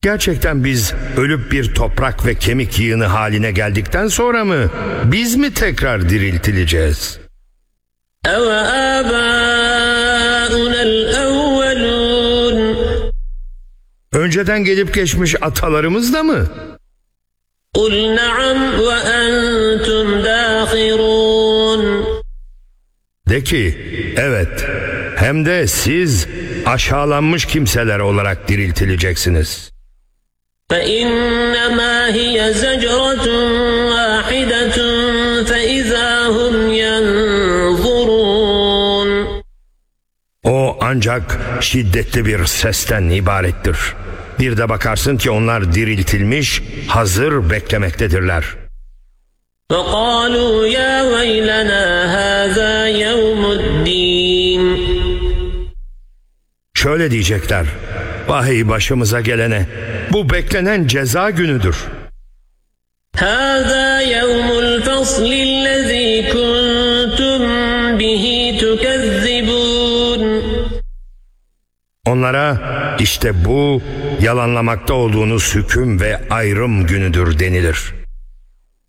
Gerçekten biz ölüp bir toprak ve kemik yığını haline geldikten sonra mı biz mi tekrar diriltileceğiz? Önceden gelip geçmiş atalarımız da mı? De ki, evet, hem de siz aşağılanmış kimseler olarak diriltileceksiniz. فَإِنَّمَا هِيَ زَجْرَةٌ وَاحِدَةٌ فَإِذَا هُمْ يَنْظُرُونَ O ancak şiddetli bir sesten ibarettir. Bir de bakarsın ki onlar diriltilmiş, hazır beklemektedirler. فَقَالُوا يَا وَيْلَنَا هَذَا يَوْمُ الدِّينِ Şöyle diyecekler: vahey başımıza gelene, bu beklenen ceza günüdür. هَذَا يَوْمُ الْفَصْلِ الَّذ۪ي كُنْتُمْ بِهِ تُكَذِّبُونَ Onlara işte bu yalanlamakta olduğunuz hüküm ve ayrım günüdür denilir.